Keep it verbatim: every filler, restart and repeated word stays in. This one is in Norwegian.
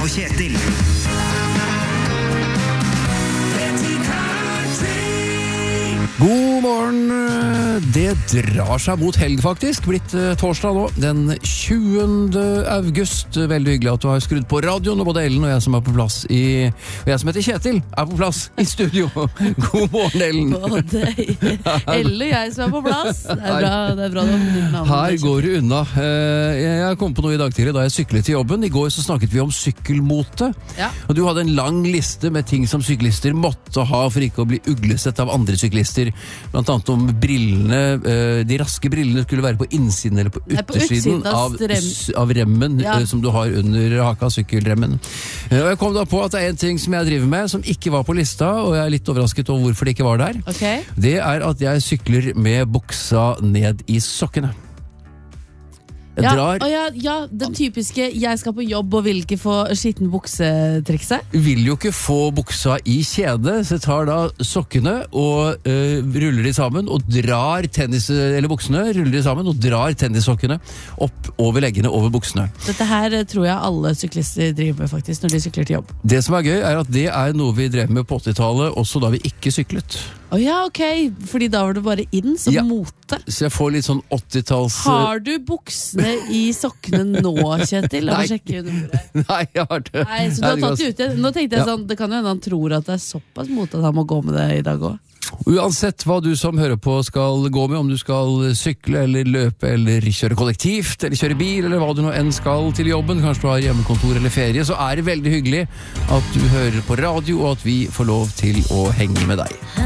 og Kjetil. God morgen, det drar seg mot helg faktisk, blitt uh, torsdag nå, den tjuende august. Veldig hyggelig at du har skrudd på radioen, og både Ellen og jeg som er på plass i, og jeg som heter Kjetil, er på plass i studio. God morgen, Ellen. Både Ellen og jeg som er på plass. Det er bra, det er bra det navnet. Her går det unna. Uh, jeg kom på noe i dag tidlig da jeg syklet til jobben. I går så snakket vi om sykkelmote, Ja. og du hadde en lang liste med ting som syklister måtte ha for ikke å bli uglesett av andre syklister. Blant annet om brillene, de raske brillene skulle være på innsiden eller på Nei, på utersiden utsiden av av, strem. av remmen Ja. som du har under haka, sykkelremmen. Og jeg kom da på at det er en ting som jeg driver med som ikke var på lista, og jeg er litt overrasket over hvorfor det ikke var der. Ok. Det er at jeg sykler med buksa ned i sokkene. Jeg Ja, drar... og ja, ja, den typiske jeg skal på jobb og vil ikke få skitten buksetrikset. Vil jo ikke få buksa i kjede, så jeg tar da sokkene og øh, ruller de sammen og drar tennis, eller buksene, ruller de sammen og drar tennissokkene opp over leggene over buksene. Dette her eh, tror jeg alle syklister driver med faktisk når de sykler til jobb. Det som er gøy er at det er noe vi drev med på åttitallet, også da vi ikke syklet. Å ja, ok, fordi da var det bare inn som Ja. mote. Så jeg får litt sånn åttitalls... Har du buksene i sokkene nå, Kjetil? La Nei. meg sjekke under bordet. Nei, jeg har det. Nei, så du har tatt det ute. Nå tenkte jeg Ja. sånn, det kan jo hende han tror at det er såpass mote at han må gå med det i dag også. Uansett hva du som hører på skal gå med, om du skal sykle eller løpe eller kjøre kollektivt eller kjøre bil eller hva du nå enn skal til jobben, kanskje du har hjemmekontor eller ferie, så er det veldig hyggelig at du hører på radio og at vi får lov til å henge med deg.